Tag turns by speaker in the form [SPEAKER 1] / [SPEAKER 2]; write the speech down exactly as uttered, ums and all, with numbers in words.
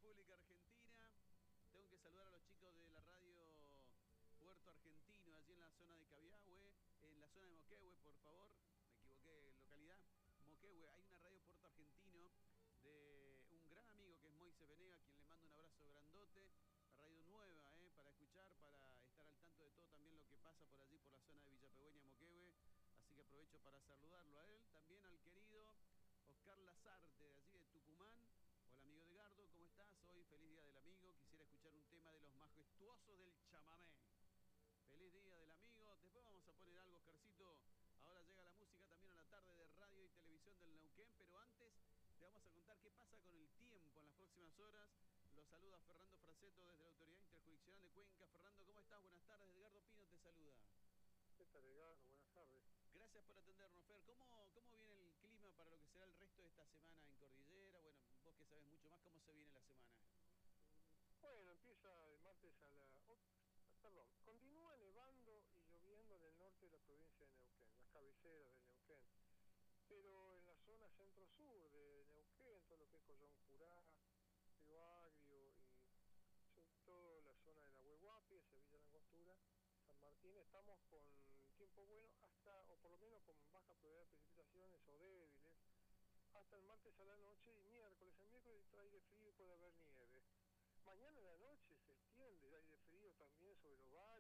[SPEAKER 1] República Argentina. Tengo que saludar a los chicos de la radio Puerto Argentino, allí en la zona de Cabiahue, en la zona de Moquehue, por favor. Me equivoqué en localidad. Moquehue, hay una radio Puerto Argentino de un gran amigo que es Moisés Venega, a quien le mando un abrazo grandote. Radio nueva, eh, para escuchar, para estar al tanto de todo también lo que pasa por allí, por la zona de Villapegüeña, Moquehue. Así que aprovecho para saludarlo a él, también al querido Oscar Lazarte, de allí de Tucumán. Hola amigo Edgardo, ¿cómo estás? Hoy feliz día del amigo, quisiera escuchar un tema de los majestuosos del chamamé. Feliz día del amigo, después vamos a poner algo, Oscarcito. Ahora llega la música también a la tarde de radio y televisión del Neuquén, pero antes te vamos a contar qué pasa con el tiempo en las próximas horas. Los saluda Fernando Fraceto desde la Autoridad Interjurisdiccional de Cuenca. Fernando, ¿cómo estás? Buenas tardes. Edgardo Pino te saluda.
[SPEAKER 2] ¿Qué tal, Edgardo? Buenas tardes.
[SPEAKER 1] Gracias por atendernos, Fer. ¿Cómo, ¿Cómo viene el clima para lo que será el resto de esta semana en Cordillera? Bueno, vos que sabés mucho más, ¿cómo se viene la semana?
[SPEAKER 2] Bueno, empieza el martes a la... Oh, perdón, continúa nevando y lloviendo en el norte de la provincia de Neuquén, las cabeceras de Neuquén. Pero en la zona centro-sur de Neuquén, todo lo que es Coyoncurá, Río Agrio y sobre todo la zona de la Huehuapi, hacia Villa Langostura, San Martín, estamos con tiempo bueno hasta, o por lo menos con baja probabilidad de precipitaciones o débiles, hasta el martes a la noche y miércoles. El miércoles trae aire frío y puede haber nieve. Mañana en la noche se extiende el aire frío también sobre los valles.